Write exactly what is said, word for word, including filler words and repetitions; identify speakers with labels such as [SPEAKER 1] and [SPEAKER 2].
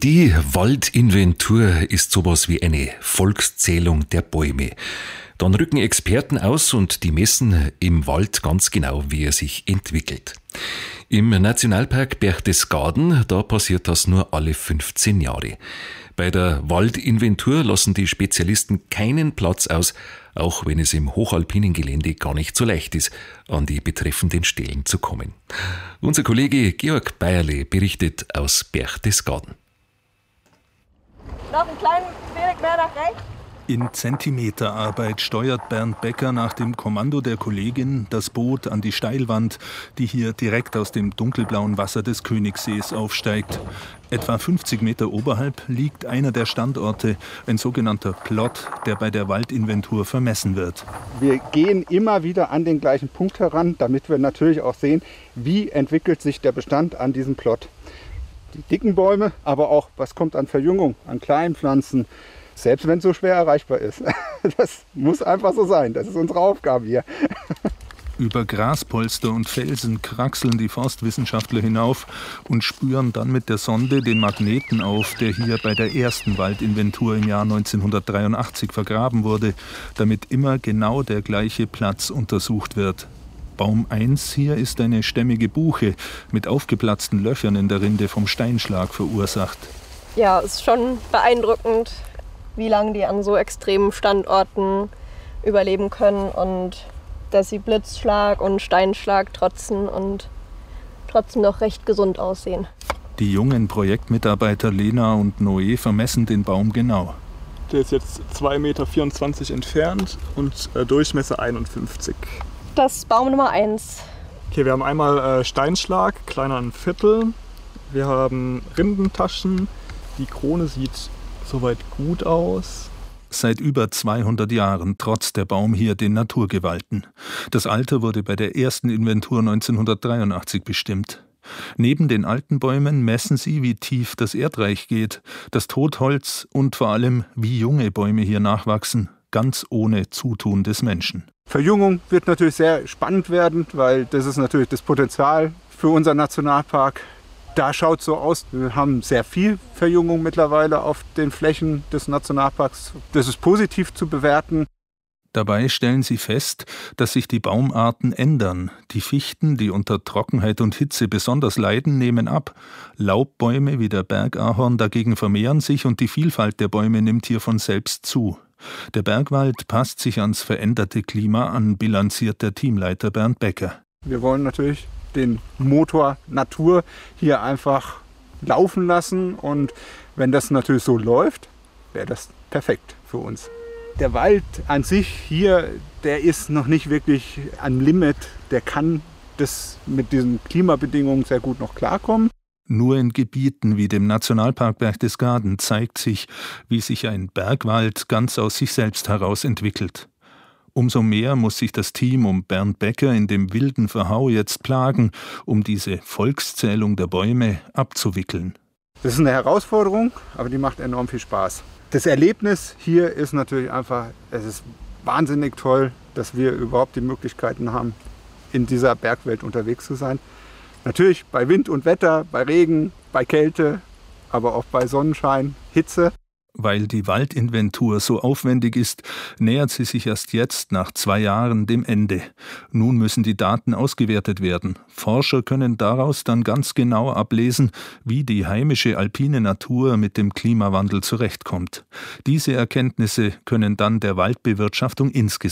[SPEAKER 1] Die Waldinventur ist sowas wie eine Volkszählung der Bäume. Dann rücken Experten aus und die messen im Wald ganz genau, wie er sich entwickelt. Im Nationalpark Berchtesgaden, da passiert das nur alle fünfzehn Jahre. Bei der Waldinventur lassen die Spezialisten keinen Platz aus, auch wenn es im hochalpinen Gelände gar nicht so leicht ist, an die betreffenden Stellen zu kommen. Unser Kollege Georg Bayerle berichtet aus Berchtesgaden.
[SPEAKER 2] Noch einen kleinen wenig mehr nach rechts.
[SPEAKER 3] In Zentimeterarbeit steuert Bernd Becker nach dem Kommando der Kollegin das Boot an die Steilwand, die hier direkt aus dem dunkelblauen Wasser des Königsees aufsteigt. Etwa fünfzig Meter oberhalb liegt einer der Standorte, ein sogenannter Plot, der bei der Waldinventur vermessen wird.
[SPEAKER 4] Wir gehen immer wieder an den gleichen Punkt heran, damit wir natürlich auch sehen, wie entwickelt sich der Bestand an diesem Plot. Die dicken Bäume, aber auch was kommt an Verjüngung, an kleinen Pflanzen. Selbst wenn es so schwer erreichbar ist. Das muss einfach so sein. Das ist unsere Aufgabe hier.
[SPEAKER 3] Über Graspolster und Felsen kraxeln die Forstwissenschaftler hinauf und spüren dann mit der Sonde den Magneten auf, der hier bei der ersten Waldinventur im Jahr neunzehnhundertdreiundachtzig vergraben wurde, damit immer genau der gleiche Platz untersucht wird. Baum eins hier ist eine stämmige Buche mit aufgeplatzten Löchern in der Rinde vom Steinschlag verursacht.
[SPEAKER 2] Ja, es ist schon beeindruckend, wie lange die an so extremen Standorten überleben können und dass sie Blitzschlag und Steinschlag trotzen und trotzdem noch recht gesund aussehen.
[SPEAKER 3] Die jungen Projektmitarbeiter Lena und Noé vermessen den Baum genau.
[SPEAKER 5] Der ist jetzt zwei Meter vierundzwanzig entfernt und äh, Durchmesser einundfünfzig.
[SPEAKER 2] Das ist Baum Nummer eins.
[SPEAKER 5] Okay, wir haben einmal äh, Steinschlag, kleiner ein Viertel. Wir haben Rindentaschen. Die Krone sieht soweit gut aus.
[SPEAKER 3] Seit über zweihundert Jahren trotzt der Baum hier den Naturgewalten. Das Alter wurde bei der ersten Inventur neunzehnhundertdreiundachtzig bestimmt. Neben den alten Bäumen messen sie, wie tief das Erdreich geht, das Totholz und vor allem, wie junge Bäume hier nachwachsen, ganz ohne Zutun des Menschen.
[SPEAKER 4] Verjüngung wird natürlich sehr spannend werden, weil das ist natürlich das Potenzial für unseren Nationalpark. Da schaut es so aus, wir haben sehr viel Verjüngung mittlerweile auf den Flächen des Nationalparks. Das ist positiv zu bewerten.
[SPEAKER 3] Dabei stellen sie fest, dass sich die Baumarten ändern. Die Fichten, die unter Trockenheit und Hitze besonders leiden, nehmen ab. Laubbäume wie der Bergahorn dagegen vermehren sich und die Vielfalt der Bäume nimmt hier von selbst zu. Der Bergwald passt sich ans veränderte Klima an, bilanziert der Teamleiter Bernd Becker.
[SPEAKER 4] Wir wollen natürlich den Motor Natur hier einfach laufen lassen und wenn das natürlich so läuft, wäre das perfekt für uns. Der Wald an sich hier, der ist noch nicht wirklich am Limit, der kann das mit diesen Klimabedingungen sehr gut noch klarkommen.
[SPEAKER 3] Nur in Gebieten wie dem Nationalpark Berchtesgaden zeigt sich, wie sich ein Bergwald ganz aus sich selbst heraus entwickelt. Umso mehr muss sich das Team um Bernd Becker in dem wilden Verhau jetzt plagen, um diese Volkszählung der Bäume abzuwickeln.
[SPEAKER 4] Das ist eine Herausforderung, aber die macht enorm viel Spaß. Das Erlebnis hier ist natürlich einfach, es ist wahnsinnig toll, dass wir überhaupt die Möglichkeiten haben, in dieser Bergwelt unterwegs zu sein. Natürlich bei Wind und Wetter, bei Regen, bei Kälte, aber auch bei Sonnenschein, Hitze.
[SPEAKER 3] Weil die Waldinventur so aufwendig ist, nähert sie sich erst jetzt nach zwei Jahren dem Ende. Nun müssen die Daten ausgewertet werden. Forscher können daraus dann ganz genau ablesen, wie die heimische alpine Natur mit dem Klimawandel zurechtkommt. Diese Erkenntnisse können dann der Waldbewirtschaftung insgesamt